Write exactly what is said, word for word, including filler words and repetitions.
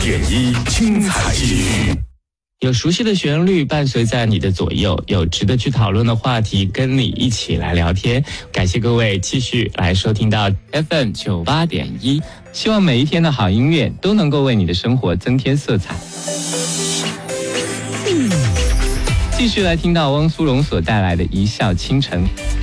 点一精彩继续。 有熟悉的旋律伴随在你的左右，有值得去讨论的话题跟你一起来聊天。感谢各位继续来收听到 F M 九八点一，希望每一天的好音乐都能够为你的生活增添色彩。继续来听到汪苏泷所带来的一笑倾城。